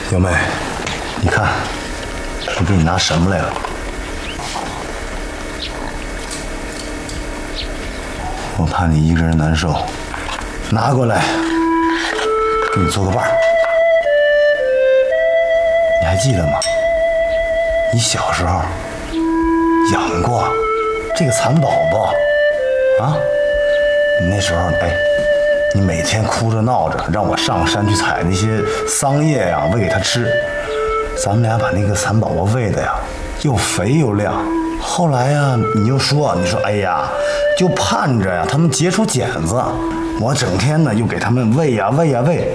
小妹，你看，我给你拿什么来了？我怕你一个人难受，拿过来，给你做个伴儿。你还记得吗？你小时候养过这个蚕宝宝啊？你那时候，你每天哭着闹着，让我上山去采那些桑叶呀，喂给它吃。咱们俩把那个蚕宝宝喂的呀，又肥又亮。后来呀，你说，哎呀，就盼着呀，它们结出茧子。我整天呢又给它们喂呀喂呀喂，